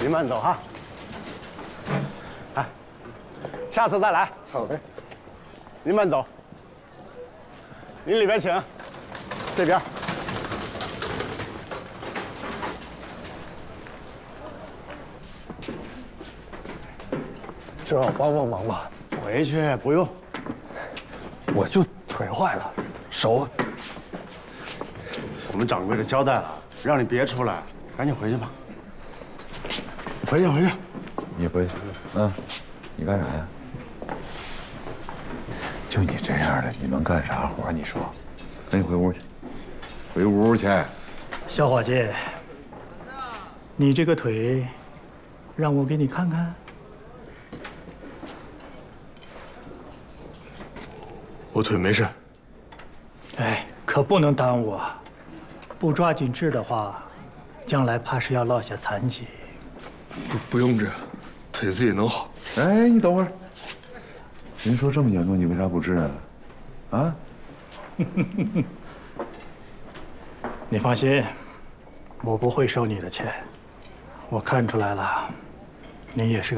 您慢走哈。哎，下次再来。 好的。 您慢走。您里边请。这边。 这让我帮帮忙吧。 回去不用。 我就腿坏了，手。 我们掌柜的交代了，让你别出来，赶紧回去吧。回去，回去。 你回去。嗯，你干啥呀？就你这样的，你能干啥活？你说，赶紧回屋去。回屋去。 小伙计，你这个腿，让我给你看看。 我腿没事。 哎，可不能耽误啊！不抓紧治的话，将来怕是要落下残疾。 不用治，腿自己能好。 哎，你等会儿。人说这么严重，你为啥不治啊？啊？ 你放心，我不会收你的钱。我看出来了，你也是个。